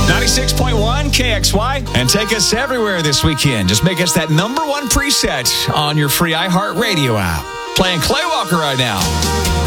96.1 KXY, and take us everywhere this weekend. Just make us that number one preset on your free iHeartRadio app. Playing Clay Walker right now.